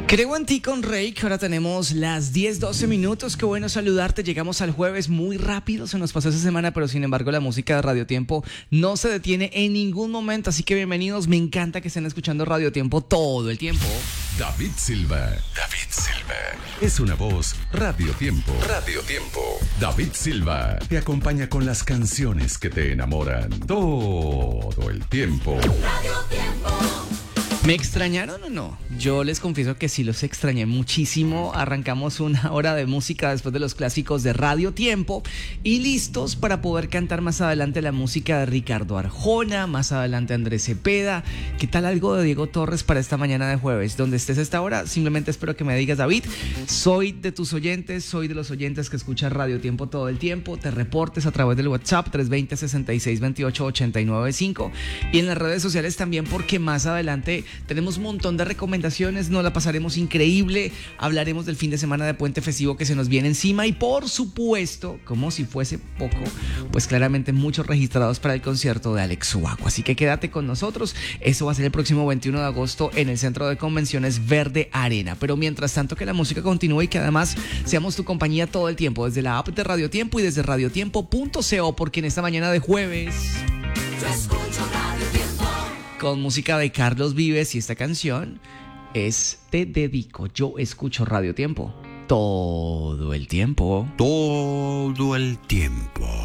Creo en ti con Rey, que ahora tenemos las 10:12 minutos. Qué bueno saludarte. Llegamos al jueves muy rápido. Se nos pasó esa semana, pero sin embargo la música de Radio Tiempo no se detiene en ningún momento. Así que bienvenidos. Me encanta que estén escuchando Radio Tiempo todo el tiempo. David Silva. Es una voz. Radio Tiempo. David Silva te acompaña con las canciones que te enamoran todo el tiempo. Radio Tiempo. ¿Me extrañaron o no? Yo les confieso que sí los extrañé muchísimo. Arrancamos una hora de música después de los clásicos de Radio Tiempo y listos para poder cantar más adelante la música de Ricardo Arjona, más adelante Andrés Cepeda. ¿Qué tal algo de Diego Torres para esta mañana de jueves? Donde estés a esta hora, simplemente espero que me digas: David, soy de tus oyentes, soy de los oyentes que escuchan Radio Tiempo todo el tiempo. Te reportes a través del WhatsApp 320-6628-895 y en las redes sociales también, porque más adelante tenemos un montón de recomendaciones, nos la pasaremos increíble, hablaremos del fin de semana de puente festivo que se nos viene encima y por supuesto, como si fuese poco, pues claramente muchos registrados para el concierto de Alex Ubago. Así que quédate con nosotros, eso va a ser el próximo 21 de agosto en el Centro de Convenciones Verde Arena. Pero mientras tanto, que la música continúe y que además seamos tu compañía todo el tiempo, desde la app de Radio Tiempo y desde radiotiempo.co, porque en esta mañana de jueves Yo escucho Radio Tiempo. con música de Carlos Vives, y esta canción es Te Dedico. Yo escucho Radio Tiempo todo el tiempo. Todo el tiempo.